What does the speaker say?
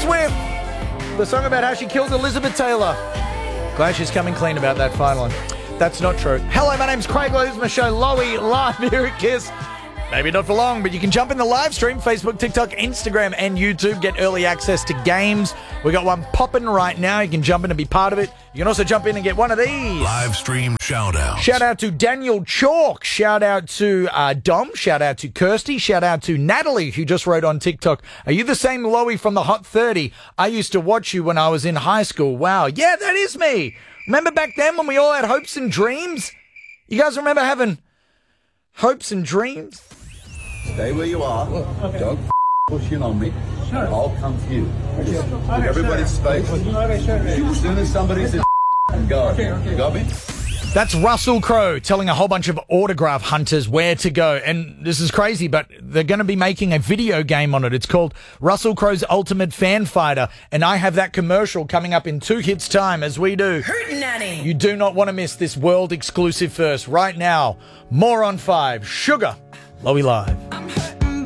Swift. The song about how she killed Elizabeth Taylor. Glad she's coming clean about that finally. That's not true. Hello, my name's Craig Lowe. My show, Lowy, live here at KISS. Maybe not for long, but you can jump in the live stream, Facebook, TikTok, Instagram, and YouTube. Get early access to games. We got one popping right now. You can jump in and be part of it. You can also jump in and get one of these. Live stream shout-outs. Shout out to Daniel Chalk. Shout out to Dom. Shout out to Kirsty. Shout out to Natalie, who just wrote on TikTok, are you the same Lowy from the Hot 30? I used to watch you when I was in high school. Wow. Yeah, that is me. Remember back then when we all had hopes and dreams? You guys remember having hopes and dreams? Stay where you are. Don't push in on me. I'll come to you. Just give everybody's space. As soon as somebody's in, go. You got me? That's Russell Crowe telling a whole bunch of autograph hunters where to go. And this is crazy, but they're going to be making a video game on it. It's called Russell Crowe's Ultimate Fan Fighter. And I have that commercial coming up in 2 hits time as we do. Hootenanny. You do not want to miss this world exclusive first. Right now, more on 5. Sugar. Lowy Live.